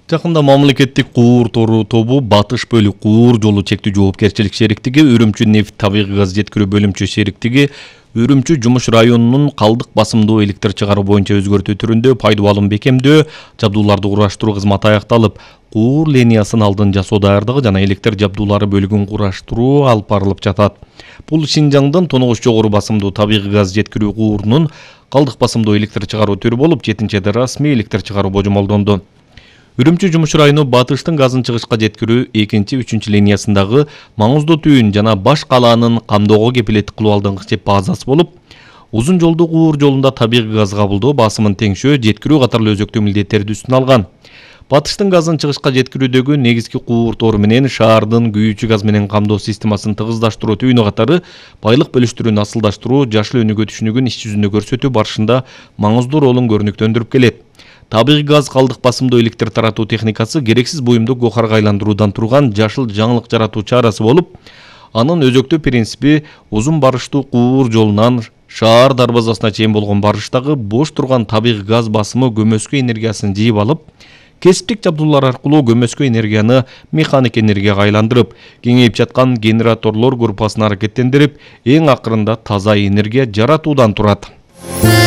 Жакында мамлекеттик куур тору тобу Батыш бөлүк куур жолу чектүү жоопкерчилик шериктиги, Үрүмчү нефт табигый газ жеткирүү бөлүмчө шериктиги, Үрүмчү жумуш районунун калдык басымдуу электр чыгаруу боюнча өзгөртүү түрүндө пайдуу алым бекемдөө, жабдууларды кураштыруу кызматы аякталып, куур линиясын алдын жасоо даярдыгы жана электр жабдуулары бөлүгүн кураштыруу алып барылып жатат. Бул Шинжаңдын тонугуч жогору басымдуу табигый газ жеткирүү куурунун калдык басымдуу электр чыгаруу түрү болуп, 7-де расмий электр чыгаруу божомолдонду. Үрүмчү жумуш району Батыштын газын чыгышка жеткирүү 2-3 линиясындагы маңыздуу түйүн жана баш калаанын камдоого кепилеттик кылып алдыңкы чеп базасы болуп, узун жолдуу куур жолунда табигый газ кабылдоо, басымын теңшөө, жеткирүү катарлуу өзөктүү милдеттерди үстүнө алган. Батыштын газын чыгышка жеткирүүдөгү негизги куур тору менен шаардын күйүүчү газ менен камдоо системасын тыгыздаштыруу түйүнү катары байлык бөлүштүрүүнү асылдаштыруу, жашыл өнүгүү түшүнүгүн иш жүзүндө көрсөтүү барышында маңыздуу ролун көрүнүктөндүрүп келет. Табигый газ калдык басымдуу электр таратуу техникасы керексиз буюмду гохарга айландыруудан турган жашыл жаңылык жаратуу чарасы болуп, анын өзөктүү принципи узун барыштуу куур жолунан шаар дарбазасына чейин болгон барыштагы бош турган табигый газ басымы көмөскө энергиясын жийип алып, кесиптик жабдуулар аркылуу көмөскө энергияны механик энергияга айландырып, кеңейип жаткан генераторлор группасын аракеттендирип, эң акырында таза энергия жаратуудан турат.